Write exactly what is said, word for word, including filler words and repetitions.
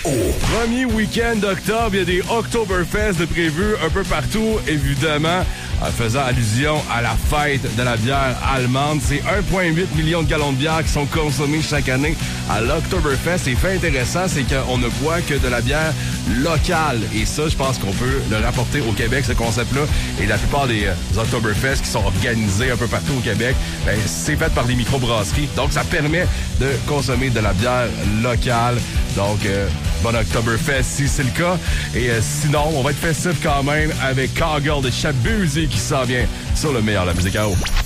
Premier week-end d'octobre, il y a des Oktoberfest de prévus un peu partout, évidemment, en faisant allusion à la fête de la bière allemande. C'est un virgule huit million de gallons de bière qui sont consommés chaque année à l'Oktoberfest. Et fait intéressant, c'est qu'on ne boit que de la bière locale. Et ça, je pense qu'on peut le rapporter au Québec, ce concept-là. Et la plupart des euh, Oktoberfest qui sont organisés un peu partout au Québec, ben, c'est fait par des microbrasseries. Donc, ça permet de consommer de la bière locale. Donc, euh, bon Oktoberfest si c'est le cas. Et euh, sinon, on va être festif quand même avec Cowgirl de Shabuzi qui s'en vient sur le meilleur de la musique à eau.